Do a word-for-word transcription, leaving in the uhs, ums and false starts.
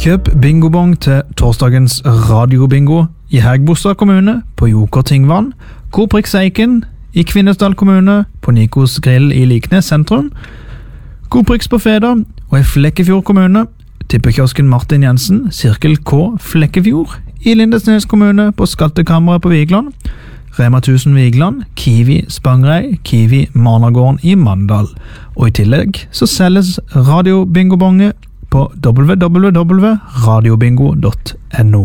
Kjøp bingobong til torsdagens radiobingo i Hægebostad kommune, på Joker Tingvann, Koprix Eiken, i Kvinesdal kommune, på Nikos Grill i Liknes sentrum, Koprix på Feda, og i Flekkefjord kommune, tippekiosken Martin Jensen, Sirkel K Flekkefjord, i Lindesnes kommune, på Skattekammeret på Vigland, Rema tusen Vigland, Kiwi Spangrei, Kiwi Marnagården i Mandal, og i tillegg så selges radiobingobonge på w w w punktum radiobingo punktum no.